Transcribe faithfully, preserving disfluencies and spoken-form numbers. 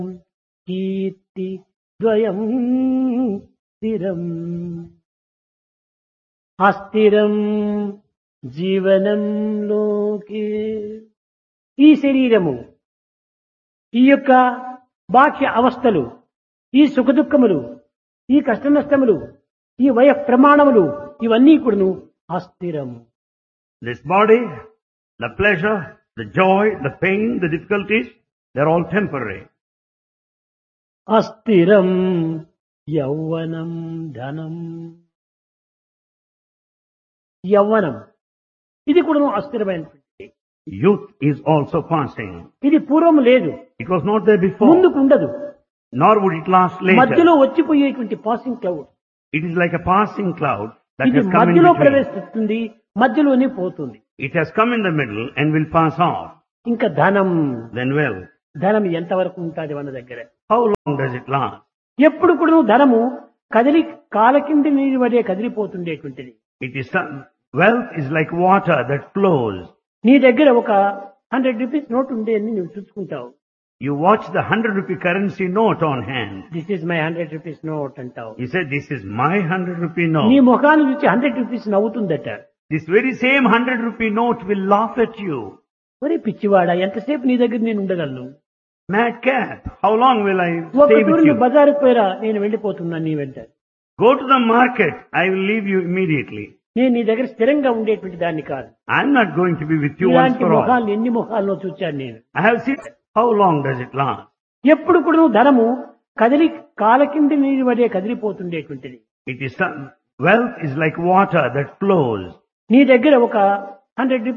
కీర్తి ద్వయం స్థిరం అస్థిరం జీవనం లోకే. ఈ శరీరము, ఈ యొక్క బాహ్య అవస్థలు, ఈ సుఖదుఖములు, ఈ కష్ట నష్టములు, ఈ వయ ప్రమాణములు ఇవన్నీ కూడాను అస్థిరము. This body, the pleasure, the joy, the pain, the difficulties, they're all temporary. అస్థిరం యౌవనం ధనం. యౌవనం ఇది కూడా అస్థిరమైనటువంటి. Youth is also passing. ఇది పూర్వం లేదు, It was not there before, ముందుకు ఉండదు, nor would it last మధ్యలో later. వచ్చిపోయేటువంటి passing cloud. It is like a passing cloud that ఇది has come in మధ్యలో between. ప్రవేశిస్తుంది, మధ్యలోనే పోతుంది. It has come in the middle and will pass off. ఇంకా ధనం, Then wealth. ధనం ఎంతవరకు ఉంటుంది మన దగ్గర? How long does it last? ఎప్పుడు కూడా ధనము కదిలి కాల కింద నీరు వడే కదిలిపోతుండేటువంటిది. It is some, wealth is like water that flows. నీ దగ్గర ఒక హండ్రెడ్ రూపీస్ నోట్ ఉండే అని నువ్వు చూసుకుంటావు. You watch the hundred rupee currency note on hand. This is my hundred rupees note అంటావు. You say, this is my hundred rupee నీ note. ముఖాన్ని చూసి hundred rupees నవ్వుతుందట. This very same hundred rupee note will laugh at you. ఒరే పిచ్చివాడా, ఎంతసేపు నీ దగ్గర నేను ఉండగలను? Madcap, how long will I ఒక stay టూరు with నువ్వు you? బజారుకు పోయిరా, నేను వెళ్ళిపోతున్నాను నీ వెంట. Go to the market, I will leave you immediately. నేను నీ దగ్గర స్థిరంగా ఉండేటువంటి దాన్ని కాదు. I'm not going to be with you once ఇలాంటి for all. ముఖాలు ఎన్ని ముఖాల్లో చూచాను నేను. I have seen, how long does it last? ఎప్పుడు కూడా ధనము కదిలి కాల కింద నీరు వడే కదిలిపోతుండేటువంటిది. It is some, wealth is like water that flows. నీ దగ్గర ఒక హండ్రెడ్